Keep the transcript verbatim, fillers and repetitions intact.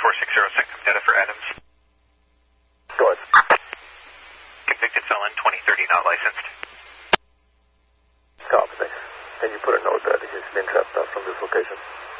four six zero, send data for Adams. Go ahead. Convicted felon, twenty thirty, not licensed. Copy, thanks. Can you put a note that he's been trapped out from this location?